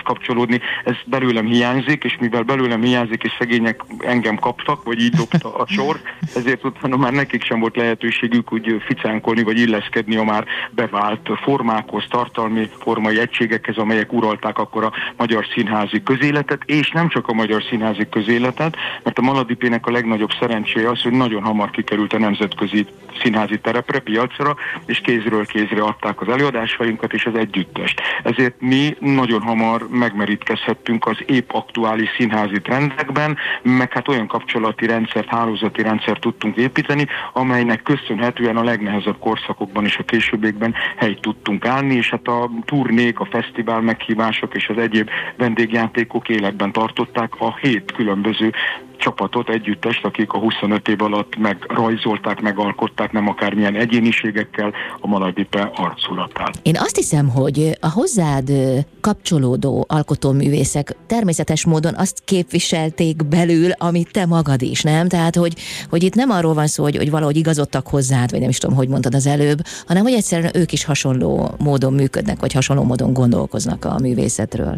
kapcsolódni. Ez belőlem hiányzik, és mivel belőlem hiányzik, és szegények engem kaptak, vagy így dobta a sor, ezért utána már nekik sem volt lehetőségük úgy ficánkolni, vagy illeszkedni a már bevált formákhoz, tartalmi formai egységekhez, amelyek uralták akkor a magyar színházi közéletet, és nem csak a magyar színházi közéletet, mert a Maladipének a legnagyobb szerencséje az, hogy nagyon hamar kikerült a nemzetközi színházi terepre, piacra, és kézről kézre adták az előadásainkat és az együttest. Ezért mi nagyon hamar megmerítkezhettünk az épp aktuális színházi trendekben, meg hát olyan kapcsolati rendszert, hálózati rendszert tudtunk építeni, amelynek köszönhetően a legnehezebb korszakokban és a későbbiekben helyt tudtunk állni, és hát a turnék, a fesztivál meghívások és az egyéb vendégjátékok életben tartották a 7 különböző csapatot, együttest, akik a 25 év alatt megrajzolták, megalkották, nem akármilyen egyéniségekkel a Maladipe arculatát. Én azt hiszem, hogy a hozzád kapcsolódó alkotóművészek természetes módon azt képviselték belül, amit te magad is, nem? Tehát, hogy itt nem arról van szó, hogy valahogy igazodtak hozzád, vagy nem is tudom, hogy mondtad az előbb, hanem hogy egyszerűen ők is hasonló módon működnek, vagy hasonló módon gondolkoznak a művészetről.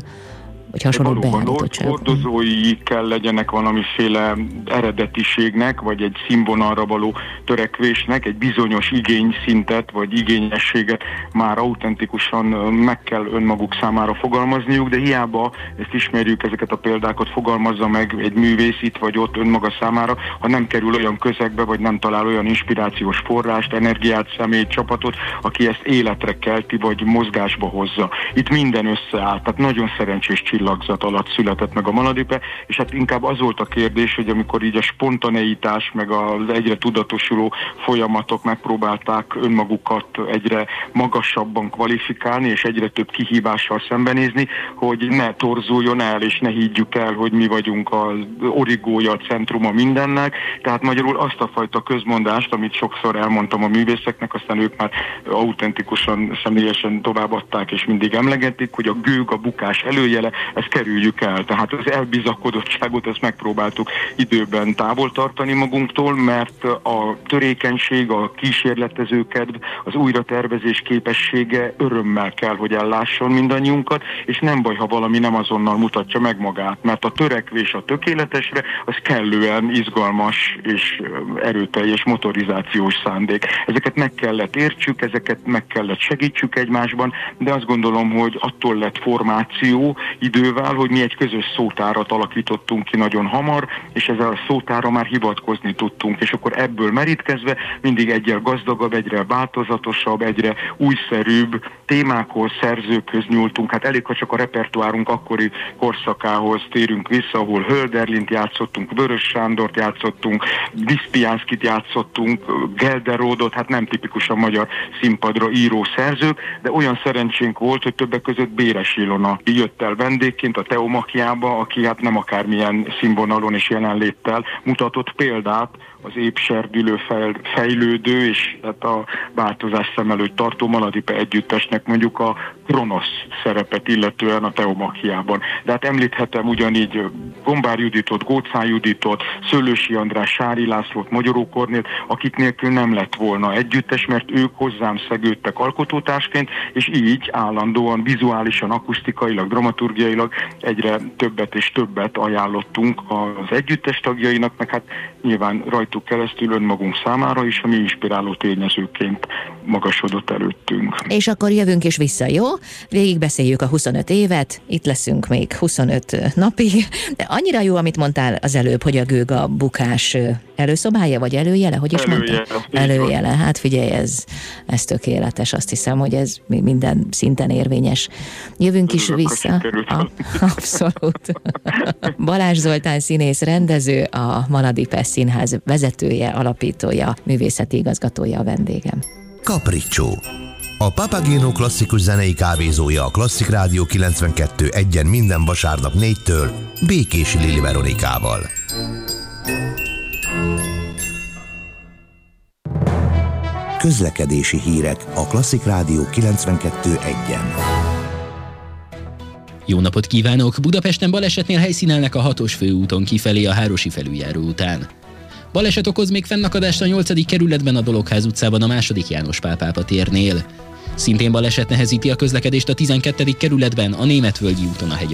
Valóban hordozói kell legyenek valamiféle eredetiségnek, vagy egy színvonalra való törekvésnek, egy bizonyos igényszintet, vagy igényességet már autentikusan meg kell önmaguk számára fogalmazniuk, de hiába ezt ismerjük, ezeket a példákat fogalmazza meg egy művész itt vagy ott önmaga számára, ha nem kerül olyan közegbe, vagy nem talál olyan inspirációs forrást, energiát, személyt, csapatot, aki ezt életre kelti, vagy mozgásba hozza. Itt minden összeáll, tehát nagyon szerencsés csillagzat alatt született meg a Maladipe, és hát inkább az volt a kérdés, hogy amikor így a spontaneitás, meg az egyre tudatosuló folyamatok megpróbálták önmagukat egyre magasabban kvalifikálni, és egyre több kihívással szembenézni, hogy ne torzuljon el, és ne higgyük el, hogy mi vagyunk az origója, a centruma mindennek. Tehát magyarul azt a fajta közmondást, amit sokszor elmondtam a művészeknek, aztán ők már autentikusan, személyesen továbbadták, és mindig emlegetik, hogy a gőg a bukás előjele, ezt kerüljük el. Tehát az elbizakodottságot ezt megpróbáltuk időben távol tartani magunktól, mert a törékenység, a kísérletezőkedv, az újratervezés képessége örömmel kell, hogy ellásson mindannyiunkat, és nem baj, ha valami nem azonnal mutatja meg magát, mert a törekvés a tökéletesre, az kellően izgalmas és erőteljes motorizációs szándék. Ezeket meg kellett értsük, ezeket meg kellett segítsük egymásban, de azt gondolom, hogy attól lett formáció idővel, hogy mi egy közös szótárat alakítottunk ki nagyon hamar, és ezzel a szótára már hivatkozni tudtunk, és akkor ebből merítkezve mindig egyre gazdagabb, egyre változatosabb, egyre újszerűbb témákhoz, szerzőkhöz nyúltunk. Hát elég, ha csak a repertoárunk akkori korszakához térünk vissza, ahol Hölderlint játszottunk, Vörös Sándort játszottunk, Viszpiánszkit játszottunk, Gelderódot, hát nem tipikusan magyar színpadra író szerzők, de olyan szerencsénk volt, hogy többek között Béres Ilona jött el vendégként a Teomachiába, aki hát nem akármilyen színvonalon és jelenléttel mutatott példát az épp serdülő, fejlődő és hát a változás szem előtt tartó Maladipe együttesnek mondjuk a Kronosz szerepet illetően a Teomachiában. De hát említhetem ugyanígy Gombár Juditot, Góczán Juditot, Szőlősi András, Sári Lászlót, Magyaró Kornélt, akik nélkül nem lett volna együttes, mert ők hozzám szegődtek alkotótársként, és így állandóan vizuálisan, akusztikailag, dramaturgiailag egyre többet és többet ajánlottunk az együttes tagjainak, meg hát nyilván rajtuk keresztül önmagunk számára is, ami inspiráló tényezőként magasodott előttünk. És akkor jövünk is vissza, jó? Végigbeszéljük a 25 évet, itt leszünk még 25 napig, de annyira jó, amit mondtál az előbb, hogy a gőg a bukás előszobája, vagy előjele, hogy is mondtál? Előjele, hát figyelj, ez tökéletes, azt hiszem, hogy ez minden szinten érvényes. Jövünk is vissza. Abszolút. Balázs Zoltán színész, rendező, a Maladipe Színház vezetője, alapítója, művészeti igazgatója a vendégem. Capriccio. A Papageno klasszikus zenei kávézója a Klasszik Rádió 92.1-en minden vasárnap 4-től Békési Lili Veronikával. Közlekedési hírek a Klasszik Rádió 92.1-en. Jó napot kívánok! Budapesten balesetnél helyszínelnek a 6-os főúton kifelé a Hárosi felüljáró után. Baleset okoz még fennakadást a 8. kerületben a Dologház utcában a 2. János Pál pápa térnél. Szintén baleset nehezíti a közlekedést a 12. kerületben a Németvölgyi úton a